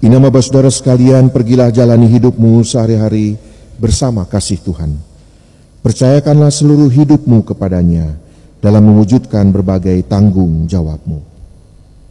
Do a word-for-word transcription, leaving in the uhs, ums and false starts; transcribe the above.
Inama saudara sekalian, pergilah jalani hidupmu sehari-hari bersama kasih Tuhan. Percayakanlah seluruh hidupmu kepadanya dalam mewujudkan berbagai tanggung jawabmu.